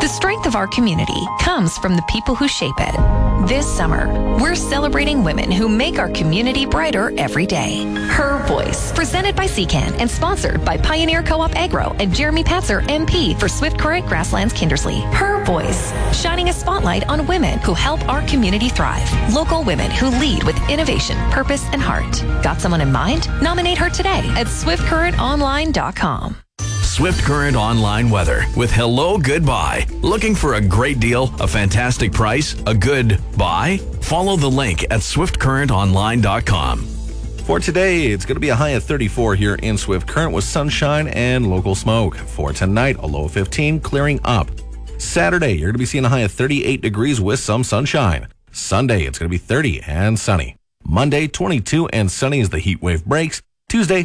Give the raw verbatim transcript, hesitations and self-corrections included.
strength of our community comes from the people who shape it. This summer, we're celebrating women who make our community brighter every day. Her Voice, presented by C CAN and sponsored by Pioneer Co-op Agro and Jeremy Patzer, M P for Swift Current Grasslands Kindersley. Her Voice, shining a spotlight on women who help our community thrive. Local women who lead with innovation, purpose, and heart. Got someone in mind? Nominate her today at swift current online dot com. Swift Current Online weather with Hello Goodbye. Looking for a great deal, a fantastic price, a good buy? Follow the link at swift current online dot com. For today, it's going to be a high of thirty-four here in Swift Current with sunshine and local smoke. For tonight, a low of fifteen, clearing up. Saturday, you're going to be seeing a high of thirty-eight degrees with some sunshine. Sunday, it's going to be thirty and sunny. Monday, twenty-two and sunny as the heat wave breaks. Tuesday,